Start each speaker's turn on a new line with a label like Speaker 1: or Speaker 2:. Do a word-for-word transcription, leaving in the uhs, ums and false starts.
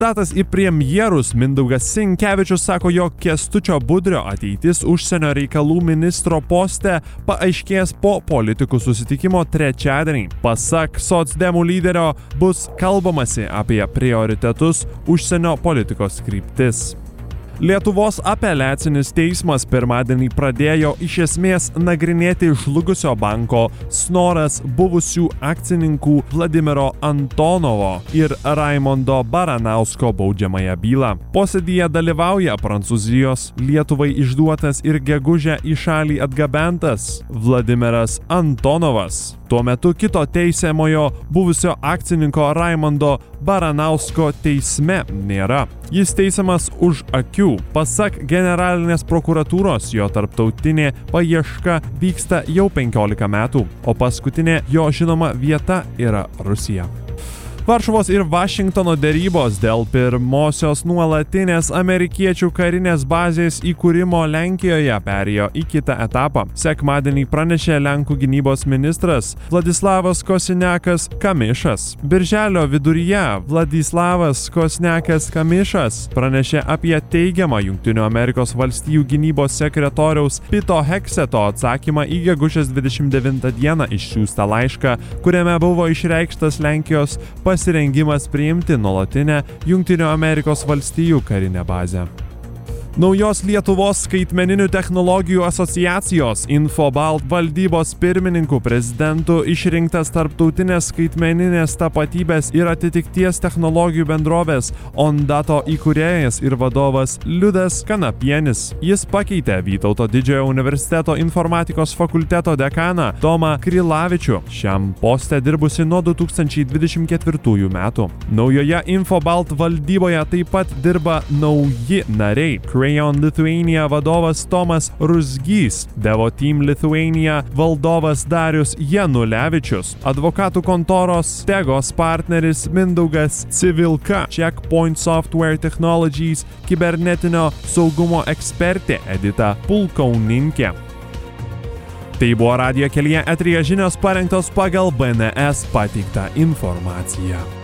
Speaker 1: Kandidatas į premjerus Mindaugas Sinkevičius sako, jog Kęstučio Budrio ateitis užsienio reikalų ministro poste paaiškės po politikų susitikimo trečiadienį. Pasak socdemų lyderio bus kalbamasi apie prioritetus užsienio politikos kryptis. Lietuvos apeliacinis teismas pirmadienį pradėjo iš esmės nagrinėti žlugusio banko Snoras buvusių akcininkų Vladimiro Antonovo ir Raimondo Baranausko baudžiamąją bylą. Posėdyje dalyvauja Prancūzijos Lietuvai išduotas ir gegužę į šalį atgabentas Vladimiras Antonovas. Tuo metu kito teisiamojo buvusio akcininko Raimondo Baranausko teisme nėra. Jis teisiamas už akių. Pasak generalinės prokuratūros, jo tarptautinė paieška vyksta jau penkiolika metų, o paskutinė jo žinoma vieta yra Rusija. Varšuvos ir Vašingtono derybos dėl pirmosios nuolatinės amerikiečių karinės bazės įkūrimo Lenkijoje perėjo į kitą etapą. Sekmadienį pranešė Lenkų gynybos ministras Vladislavas Kosiniakas Kamišas. Birželio viduryje Vladislavas Kosiniakas Kamišas pranešė apie teigiamą Jungtinių Amerikos valstijų gynybos sekretoriaus Pito Hekseto atsakymą į gegužės dvidešimt devintą dieną išsiųstą laišką, kuriame buvo išreikštas Lenkijos pasirengimas priimti nuolatinę Jungtinių Amerikos valstijų karinę bazę. Naujos Lietuvos skaitmeninių technologijų asociacijos Infobalt valdybos pirmininku prezidentu išrinktas tarptautinės skaitmeninės tapatybės ir atitikties technologijų bendrovės Ondato įkūrėjas ir vadovas Liudas Kanapienis. Jis pakeitė Vytauto Didžiojo universiteto informatikos fakulteto dekaną Tomą Krilavičių, šiam poste dirbusi nuo du tūkstančiai dvidešimt ketvirtųjų metų. Naujoje Infobalt valdyboje taip pat dirba nauji nariai. Crayon Lithuania vadovas Tomas Ruzgys, Devoteam Lithuania valdovas Darius Janulevičius, advokatų kontoros Tegos partneris Mindaugas Civilka, Checkpoint Software Technologies kibernetinio saugumo ekspertė Edita Pulkauninkė. Tai buvo Radijo kelyje eteryje žinios parengtos pagal B N S pateiktą informaciją.